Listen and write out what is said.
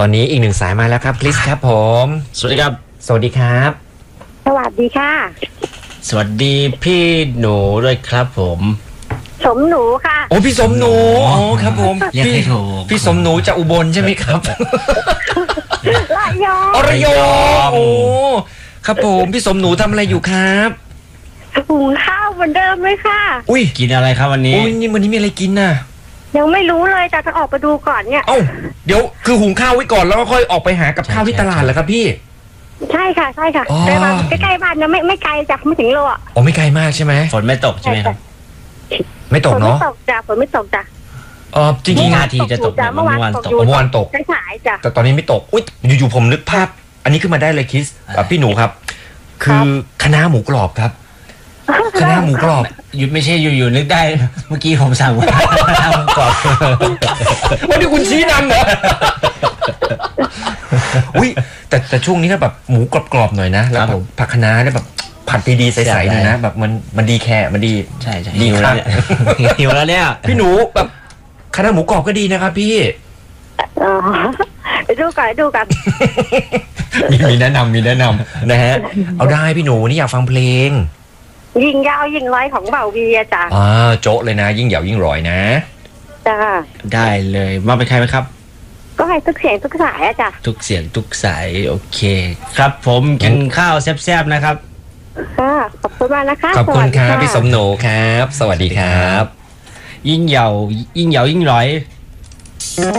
ตอนนี้อีกหนึ่งสายมาแล้วครับคริสครับผมสวัสดีครับสวัสดีครับสวัสดีค่ะสวัสดีพี่หนูด้วยครับผมสมหนูค่ะโอ้พี่สมหนูอ๋อครับผมเรียกให้ถูกพี่สมหนูจะอุบลใช่ไหมครับระยองระยองโอ้ครับผมพี่สมหนูทำอะไรอยู่ครับหุงข้าวเหมือนเดิมเลยค่ะอุ้ยกินอะไรครับวันนี้อุ้ยนี่วันนี้มีอะไรกินน่ะยังไม่รู้เลยแต่จะออกไปดูก่อนเนี่ยเอ้าเดี๋ยวคือหุงข้าวไว้ก่อนแล้วก็ค่อยออกไปหากับข้าวที่ตลาดเหรอครับพี่ใช่ค่ะใช่ค่ะใกล้บ้านใกล้ๆบ้านนะไม่ไกลจากไม่ถึงโลอ่ะอ๋อไม่ไกลมากใช่ไหมฝนไม่ตกใช่ไหมครับไม่ตกเนาะฝนไม่ตกจ้ะฝนไม่ตกจ้ะจริงๆนาทีจะตกเมื่อวานตกเมื่อวานตกสายจ้ะแต่ตอนนี้ไม่ตกอุ้ยอยู่ๆผมนึกภาพอันนี้ขึ้นมาได้เลยคริสพี่หนูครับคือคะน้าหมูกรอบครับคะน้าหมูกรอบยุดไม่ใช่อยู่ๆนึกได้เมื่อกี้ผมสั่งว่าคะน้าหมูกรอบวันนี้คุณชี้นำเหรออุ้ยแต่ช่วงนี้ถ้าแบบหมูกรอบๆหน่อยนะแล้วผมผักคะน้าเนี่ยแบบผัดดีๆใสๆหน่อยนะแบบมันดีแค่มันดีใช่ดีครับหิวแล้วเนี่ยพี่หนูแบบคะน้าหมูกรอบก็ดีนะครับพี่ไปดูกันมีแนะนำนะฮะเอาได้พี่หนูนี่อยากฟังเพลงยิงยาวยิงร้อยของเบาวีจ้ะโจ๊ะเลยนะยิ่งยาวยิ่งร้อยนะจ้าได้เลยมาเป็นใครไหมครับก็ให้ทุกเสียงทุกสายจ้ะทุกเสียงทุกสายโอเคครับผมกินข้าวแซ่บๆนะครับค่ะขอบคุณมากนะคะขอบคุณครับพี่สมโหนครับสวัสดีครับยิ่งยาวยิ่งร้อย